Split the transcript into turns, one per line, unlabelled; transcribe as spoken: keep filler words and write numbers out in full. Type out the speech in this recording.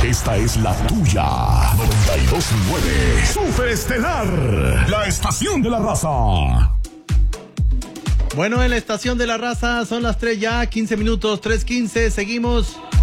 Esta es la tuya. noventa y dos punto nueve. Super Estelar. La estación de la raza.
Bueno, en la estación de la raza son las tres ya, quince minutos, tres quince. Seguimos